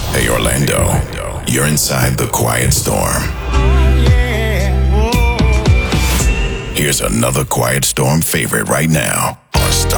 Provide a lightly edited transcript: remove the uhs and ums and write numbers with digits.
Hey Orlando, you're inside the Quiet Storm. Here's another Quiet Storm favorite right now on Star